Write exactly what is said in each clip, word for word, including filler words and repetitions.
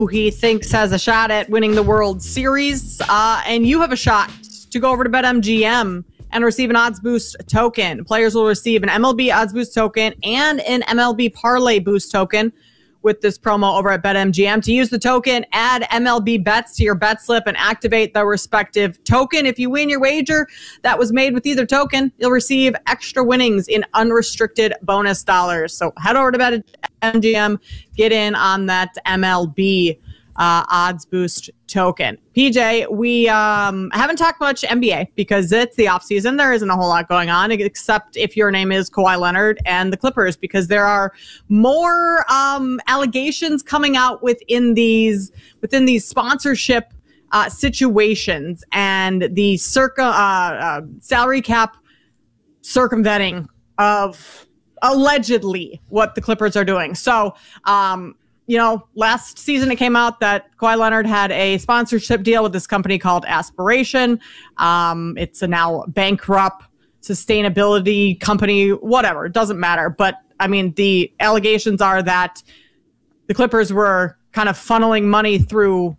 who he thinks has a shot at winning the World Series. Uh, and you have a shot to go over to BetMGM and receive an Odds Boost token. Players will receive an M L B Odds Boost token and an M L B Parlay Boost token with this promo over at BetMGM. To use the token, add M L B bets to your bet slip and activate the respective token. If you win your wager that was made with either token, you'll receive extra winnings in unrestricted bonus dollars. So head over to BetMGM, get in on that M L B uh, Odds Boost token. P J, we um, haven't talked much N B A because it's the offseason. There isn't a whole lot going on, except if your name is Kawhi Leonard and the Clippers, because there are more um, allegations coming out within these within these sponsorship uh, situations and the circa uh, uh, salary cap circumventing of allegedly what the Clippers are doing. So, um, you know, last season it came out that Kawhi Leonard had a sponsorship deal with this company called Aspiration. Um, it's a now bankrupt sustainability company, whatever. It doesn't matter. But, I mean, the allegations are that the Clippers were kind of funneling money through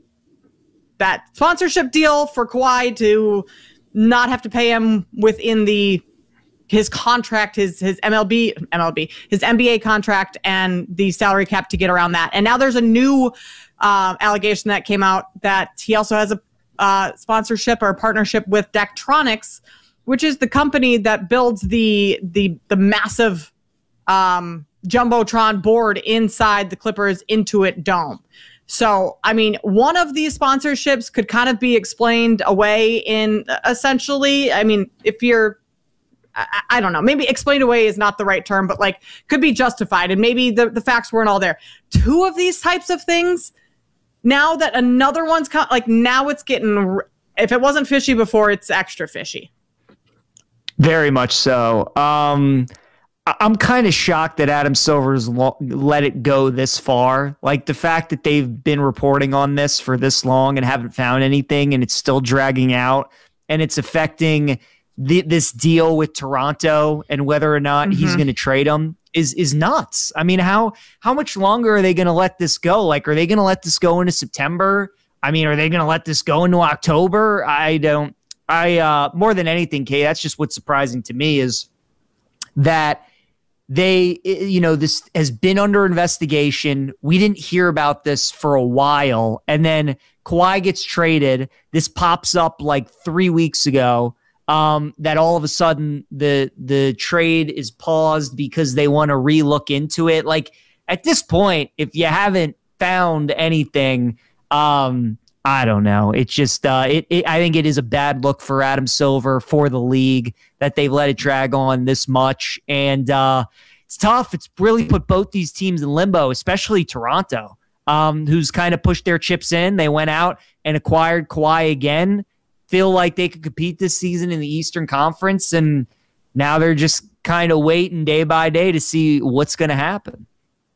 that sponsorship deal for Kawhi to not have to pay him within the his contract, his his M L B, M L B, his N B A contract and the salary cap to get around that. And now there's a new uh, allegation that came out that he also has a uh, sponsorship or a partnership with Daktronics, which is the company that builds the the the massive um, Jumbotron board inside the Clippers Intuit Dome. So, I mean, one of these sponsorships could kind of be explained away in essentially, I mean, if you're I, I don't know, maybe explained away is not the right term, but like could be justified. And maybe the, the facts weren't all there. Two of these types of things, now that another one's co- like now it's getting, if it wasn't fishy before, it's extra fishy. Very much so. Um, I'm kind of shocked that Adam Silver's lo- let it go this far. Like the fact that they've been reporting on this for this long and haven't found anything and it's still dragging out and it's affecting The, this deal with Toronto and whether or not mm-hmm. he's going to trade him is is nuts. I mean, how how much longer are they going to let this go? Like, are they going to let this go into September? I mean, are they going to let this go into October? I don't. I uh, more than anything, Kay, that's just what's surprising to me is that they, you know, this has been under investigation. We didn't hear about this for a while, and then Kawhi gets traded. This pops up like three weeks ago. Um, that all of a sudden the the trade is paused because they want to re-look into it. Like at this point, if you haven't found anything, um, I don't know. It's just uh, it, it. I think it is a bad look for Adam Silver, for the league, that they've let it drag on this much, and uh, it's tough. It's really put both these teams in limbo, especially Toronto, um, who's kind of pushed their chips in. They went out and acquired Kawhi again. Feel like they could compete this season in the Eastern Conference, and now they're just kind of waiting day by day to see what's going to happen.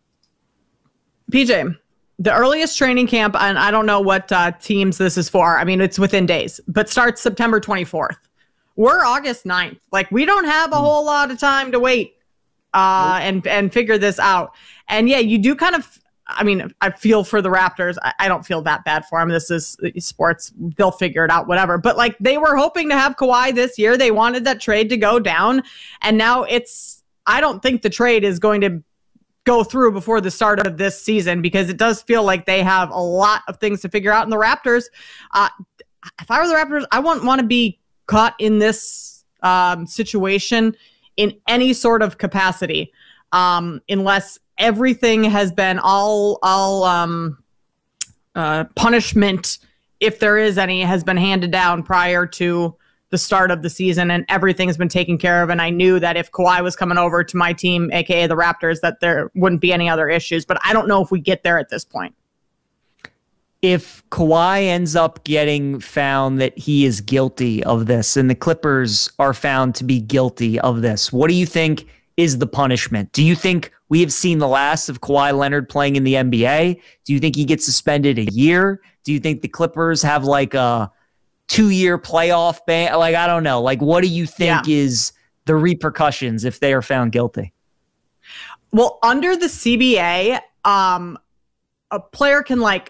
P J, the earliest training camp, and I don't know what uh, teams this is for. I mean, it's within days, but starts September twenty-fourth. We're August ninth. Like, we don't have a whole lot of time to wait uh, and, and figure this out. And, yeah, you do kind of, I mean, I feel for the Raptors. I, I don't feel that bad for them. This is sports. They'll figure it out, whatever. But, like, they were hoping to have Kawhi this year. They wanted that trade to go down. And now it's – I don't think the trade is going to go through before the start of this season because it does feel like they have a lot of things to figure out. And the Raptors, uh, if I were the Raptors, I wouldn't want to be caught in this um, situation in any sort of capacity um, unless – everything has been all all um, uh, punishment, if there is any, has been handed down prior to the start of the season, and everything's been taken care of. And I knew that if Kawhi was coming over to my team, aka the Raptors, that there wouldn't be any other issues. But I don't know if we get there at this point. If Kawhi ends up getting found that he is guilty of this, and the Clippers are found to be guilty of this, what do you think is the punishment? Do you think we have seen the last of Kawhi Leonard playing in the N B A? Do you think he gets suspended a year? Do you think the Clippers have like a two-year playoff ban? Like, I don't know. Like, what do you think yeah. is the repercussions if they are found guilty? Well, under the C B A, um, a player can like